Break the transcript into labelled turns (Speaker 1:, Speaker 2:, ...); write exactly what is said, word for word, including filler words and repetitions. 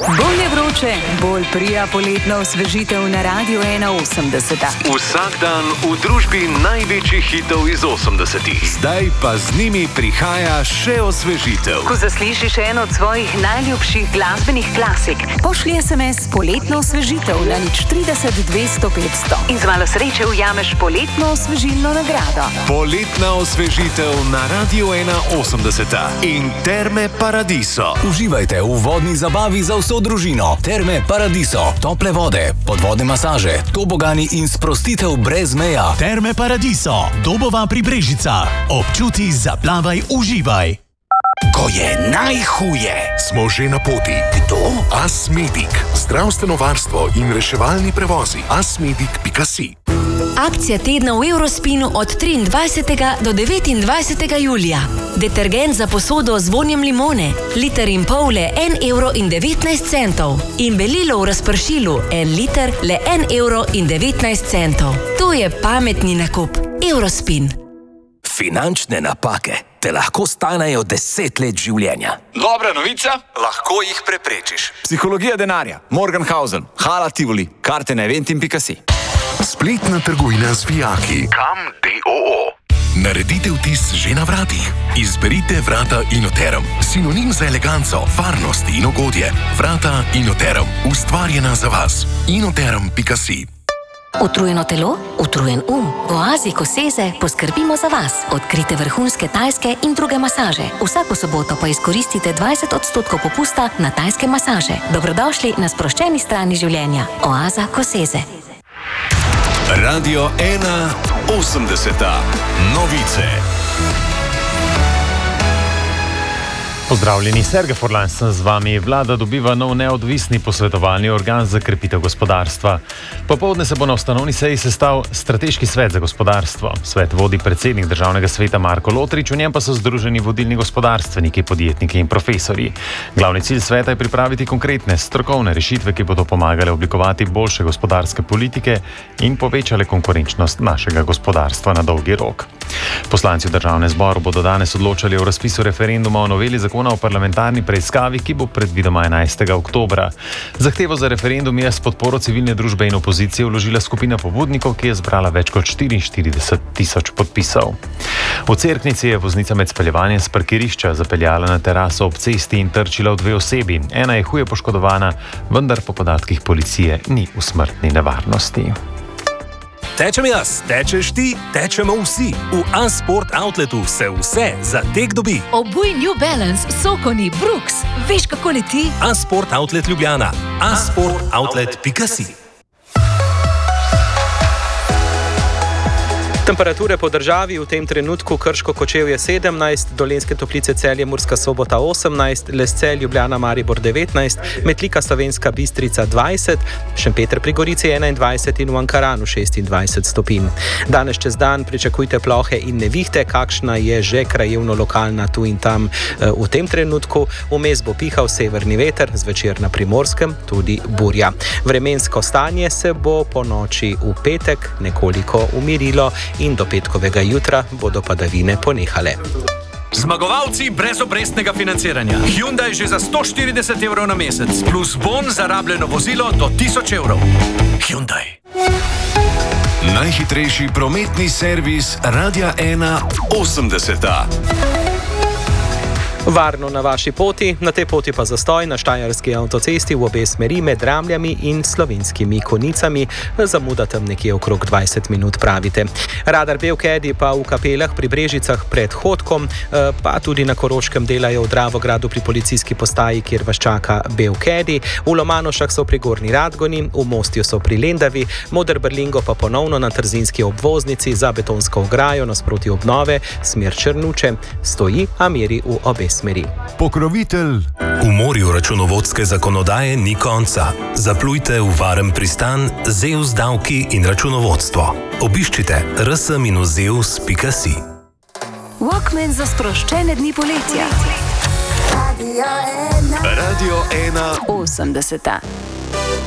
Speaker 1: Bolj je vroče, bolj prija poletna osvežitev na Radiu ena osemdeset.
Speaker 2: Vsak dan v družbi največjih hitov iz osemdesetih. Zdaj pa z njimi prihaja še osvežitev.
Speaker 1: Ko zaslišiš eno od svojih najljubših glasbenih klasik, pošlji es em es poletno osvežitev na nič trideset dvesto petsto. In z malo sreče ujameš poletno osvežilno nagrado.
Speaker 2: Poletna osvežitev na Radiu ena osemdeset in Terme Paradiso.
Speaker 3: Uživajte v vodni zabavi za vso družino. Terme Paradiso. Tople vode, podvodne masaže, tobogani in sprostitev brez meja.
Speaker 4: Terme Paradiso. Dobova pri Brežicah. Občuti, zaplavaj, uživaj.
Speaker 3: Ko je najhuje,
Speaker 5: smo že na poti.
Speaker 3: Kdo?
Speaker 5: Asmedic. Zdravstveno varstvo in reševalni prevozi. asmedic pika si.
Speaker 6: Akcija tedna v Eurospinu od triindvajsetega do devetindvajsetega julija. Detergent za posodo z vonjem limone, liter in pol le en evro in devetnajst centov. In belilo v razpršilu, en liter le en evro in devetnajst centov. To je pametni nakup. Eurospin.
Speaker 3: Finančne napake te lahko stanejo deset let življenja.
Speaker 7: Dobra novica?
Speaker 8: Lahko jih preprečiš.
Speaker 7: Psihologija denarja. Morgenhausen. Hala Tivoli. Karte na eventim pika si.
Speaker 5: Spletna trgovina z vijaki.
Speaker 8: Kam D O O.
Speaker 5: Naredite vtis že na vratih. Izberite vrata Inoterum. Sinonim za eleganco, varnost in ugodje. Vrata Inoterum. Ustvarjena za vas. inoterum pika si.
Speaker 6: Utrujeno telo, utrujen um. V oazi Koseze poskrbimo za vas. Odkrite vrhunske tajske in druge masaže. Vsako soboto pa izkoristite dvajset odstotkov popusta na tajske masaže. Dobrodošli na sproščeni strani življenja. Oaza Koseze.
Speaker 2: Radio ena osemdeset. Novice.
Speaker 9: Pozdravljeni, Sergej Furlan sem z vami. Vlada dobiva nov neodvisni posvetovalni organ za krepitev gospodarstva. Popoldne se bo na ustanovni seji sestal Strateški svet za gospodarstvo. Svet vodi predsednik Državnega sveta Marko Lotrič, v njem pa so združeni vodilni gospodarstveniki, podjetniki in profesorji. Glavni cilj sveta je pripraviti konkretne, strokovne rešitve, ki bodo pomagale oblikovati boljše gospodarske politike in povečale konkurenčnost našega gospodarstva na dolgi rok. Poslanci v Državnem zboru bodo danes odločali o razpisu referenduma o noveli zakona o parlamentarni preiskavi, ki bo predvidoma enajstega oktobra. Zahtevo za referendum je s podporo civilne družbe in opozicije vložila skupina pobudnikov, ki je zbrala več kot štiriinštirideset tisoč podpisov. V Cerknici je voznica med speljevanjem s parkirišča zapeljala na teraso ob cesti in trčila v dve osebi. Ena je huje poškodovana, vendar po podatkih policije ni v smrtni nevarnosti.
Speaker 10: Tečem jaz, tečeš ti, tečemo vsi. V Asport Outletu se vse za tek dobi.
Speaker 11: Obuj New Balance, Sokoni, Brooks. Veš, kako leti?
Speaker 10: Asport Outlet Ljubljana. asport outlet pika si.
Speaker 12: Temperature po državi v tem trenutku: Krško Kočevje sedemnajst, Dolenjske Toplice, Celje, Murska Sobota osemnajst, Lesce, Ljubljana, Maribor devetnajst, Metlika, Slovenska Bistrica dvajset, Šempeter pri Gorici enaindvajset in v Ankaranu šestindvajset stopinj. Danes čez dan pričakujte plohe in nevihte, kakšna je že krajevno lokalna tu in tam v tem trenutku. Vmes bo pihal severni veter, zvečer na Primorskem tudi burja. Vremensko stanje se bo po noči v petek nekoliko umirilo in do petkovega jutra bodo padavine ponehale.
Speaker 13: Zmagovalci brezobrestnega financiranja. Hyundai že za sto štirideset evrov na mesec, plus bon za rabljeno vozilo do tisoč evrov. Hyundai.
Speaker 2: Najhitrejši prometni servis Radia ena osemdeset.
Speaker 12: Varno na vaši poti, na tej poti pa zastoj na Štajerski avtocesti v obe smeri med Ramljami in Slovenskimi Konicami. Zamuda tam nekje okrog dvajset minut, pravite. Radar Belkedi pa v Kapelah pri Brežicah pred Hodkom, pa tudi na Koroškem delajo v Dravogradu pri policijski postaji, kjer vas čaka Belkedi. V Lomanošah so pri Gornji Radgoni, v Mostju so pri Lendavi, Moder Brlingo pa ponovno na Trzinski obvoznici za betonsko ograjo nasproti obnove, smer Črnuče, stoji, a meri v obe smeri.
Speaker 10: Pokrovitelj. V morju računovodske zakonodaje ni konca. Zaplujte v varen pristan Zeus davki in računovodstvo. Obiščite r s minus zeus pika si.
Speaker 1: Walkman za sproščene dni poletja.
Speaker 2: Radio ena
Speaker 1: osemdeset.